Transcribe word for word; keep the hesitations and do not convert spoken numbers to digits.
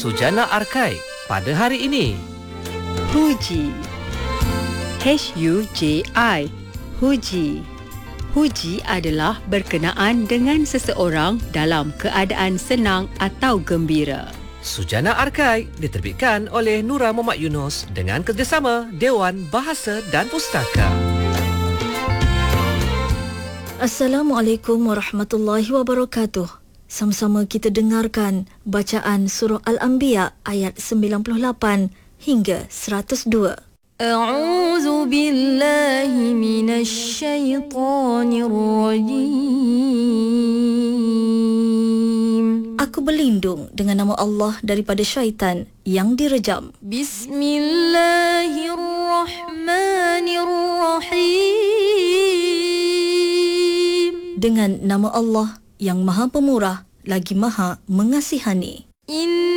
Sujana Arkai pada hari ini. Huji. H U J I. Huji. Huji adalah berkenaan dengan seseorang dalam keadaan senang atau gembira. Sujana Arkai diterbitkan oleh Nura Muhammad Yunus dengan kerjasama Dewan Bahasa dan Pustaka. Assalamualaikum warahmatullahi wabarakatuh. Sama-sama kita dengarkan bacaan surah Al-Anbiya ayat sembilan puluh lapan hingga seratus dua. A'udzu billahi minasy syaithanir rajim. Aku berlindung dengan nama Allah daripada syaitan yang direjam. Bismillahirrahmanirrahim. Dengan nama Allah yang Maha Pemurah lagi Maha Mengasihani.